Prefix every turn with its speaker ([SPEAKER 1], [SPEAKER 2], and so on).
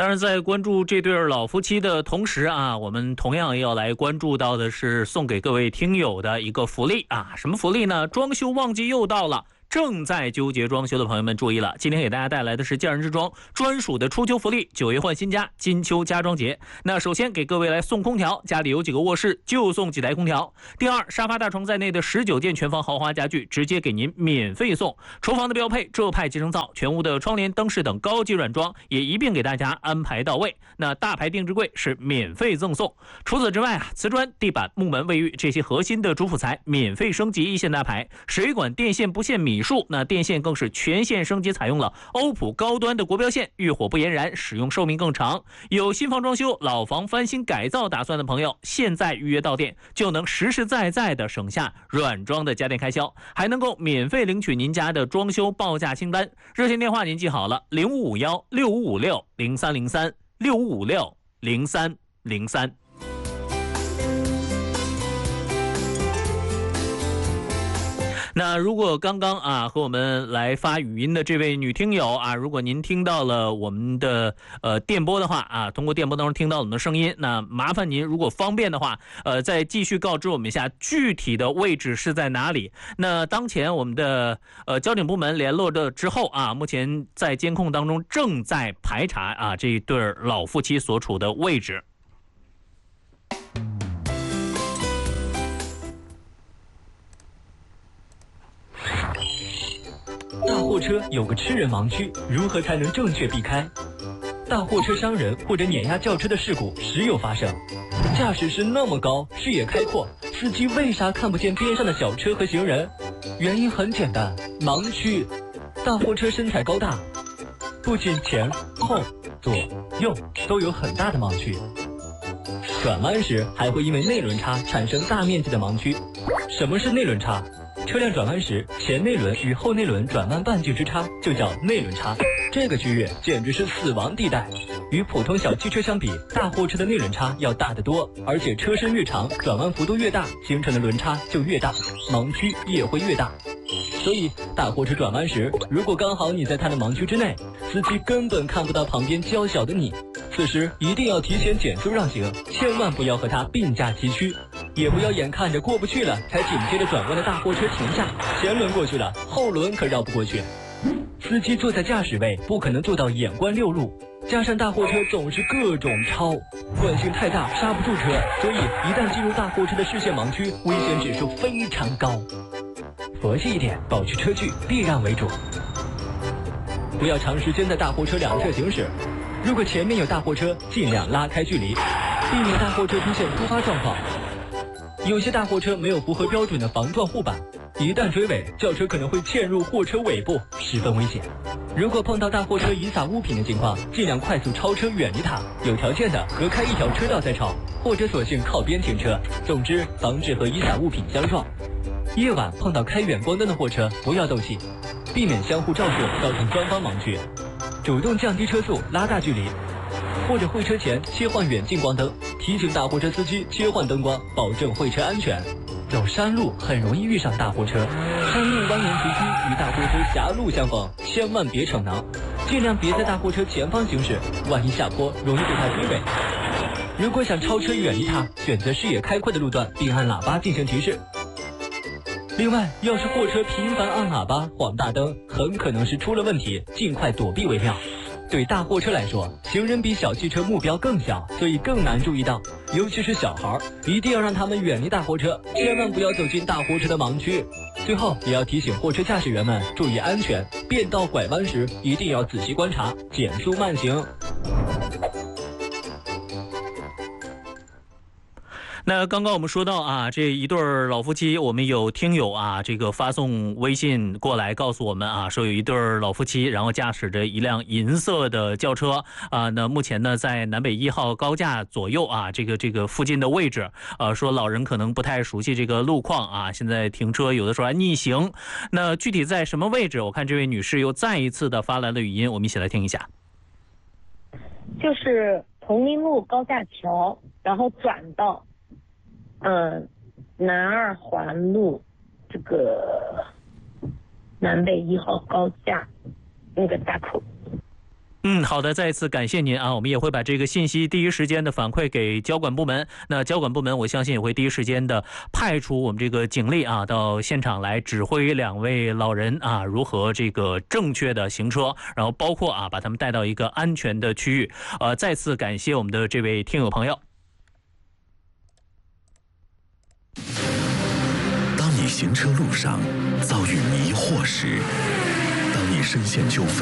[SPEAKER 1] 当然，在关注这对老夫妻的同时啊，我们同样要来关注到的是送给各位听友的一个福利啊，什么福利呢？装修旺季又到了。正在纠结装修的朋友们注意了，今天给大家带来的是匠人之装专属的初秋福利，9月换新家，金秋家装节。那首先给各位来送空调，家里有几个卧室就送几台空调。第二，沙发大床在内的19件全房豪华家具直接给您免费送。厨房的标配浙派集成灶，全屋的窗帘、灯饰等高级软装也一并给大家安排到位。那大牌定制柜是免费赠送。除此之外啊，瓷砖、地板、木门、卫浴这些核心的主辅材免费升级一线大牌，水管电线不限米数，那电线更是全线升级，采用了欧普高端的国标线，遇火不延燃，使用寿命更长。有新房装修、老房翻新改造打算的朋友，现在预约到店就能实实在在的省下软装的家电开销，还能够免费领取您家的装修报价清单。热线电话您记好了：0551-6556-0303，6556-0303。那如果刚刚和我们来发语音的这位女听友啊，如果您听到了我们的电波的话啊，通过电波当中听到我们的声音，那麻烦您如果方便的话，再继续告知我们一下具体的位置是在哪里。那当前我们的交警部门联络的之后啊，目前在监控当中正在排查啊这一对老夫妻所处的位置。
[SPEAKER 2] 大货车有个吃人盲区，如何才能正确避开？大货车伤人或者碾压轿车的事故时有发生。驾驶室那么高，视野开阔，司机为啥看不见边上的小车和行人？原因很简单，盲区。大货车身材高大，不仅前后左右都有很大的盲区，转弯时还会因为内轮差产生大面积的盲区。什么是内轮差？车辆转弯时，前内轮与后内轮转弯半径之差就叫内轮差，这个区域简直是死亡地带。与普通小汽车相比，大货车的内轮差要大得多，而且车身越长，转弯幅度越大，形成的轮差就越大，盲区也会越大。所以大货车转弯时，如果刚好你在它的盲区之内，司机根本看不到旁边娇小的你，此时一定要提前减速让行，千万不要和它并驾齐驱，也不要眼看着过不去了才紧接着转弯的大货车停下，前轮过去了，后轮可绕不过去。司机坐在驾驶位不可能做到眼观六路，加上大货车总是各种超，惯性太大刹不住车，所以一旦进入大货车的视线盲区，危险指数非常高。佛系一点，保持车距，避让为主。不要长时间在大货车两侧行驶，如果前面有大货车，尽量拉开距离，避免大货车出现突发状况。有些大货车没有符合标准的防撞护板，一旦追尾，轿车可能会嵌入货车尾部，十分危险。如果碰到大货车遗撒物品的情况，尽量快速超车远离它，有条件的隔开一条车道再超，或者索性靠边停车。总之，防止和遗撒物品相撞。夜晚碰到开远光灯的货车，不要斗气，避免相互照射造成双方盲区，主动降低车速，拉大距离，或者会车前切换远近光灯，提醒大货车司机切换灯光，保证会车安全。走山路很容易遇上大货车，山路蜿蜒崎岖，与大货车狭路相逢，千万别逞能，尽量别在大货车前方行驶，万一下坡容易被它追尾。如果想超车远离它，选择视野开阔的路段，并按喇叭进行提示。另外，要是货车频繁按喇叭、晃大灯，很可能是出了问题，尽快躲避为妙。对大货车来说，行人比小汽车目标更小，所以更难注意到，尤其是小孩，一定要让他们远离大货车，千万不要走进大货车的盲区。最后，也要提醒货车驾驶员们注意安全，变道拐弯时一定要仔细观察，减速慢行。
[SPEAKER 1] 那刚刚我们说到啊，这一对老夫妻，我们有听友啊，这个发送微信过来告诉我们啊，说有一对老夫妻，然后驾驶着一辆银色的轿车啊，那目前呢在南北1号高架左右啊，这个附近的位置，说老人可能不太熟悉这个路况啊，现在停车有的时候还逆行。那具体在什么位置？我看这位女士又再一次的发来了语音，我们一起来听一下。
[SPEAKER 3] 就是同林路高架桥，然后转到南二环路这个南北1号高架那个大口。
[SPEAKER 1] 好的，再一次感谢您啊，我们也会把这个信息第一时间的反馈给交管部门。那交管部门我相信也会第一时间的派出我们这个警力啊到现场来指挥2位老人啊如何这个正确的行车，然后包括啊把他们带到一个安全的区域。再次感谢我们的这位听友朋友。
[SPEAKER 4] 当你行车路上遭遇迷惑时，当你深陷纠纷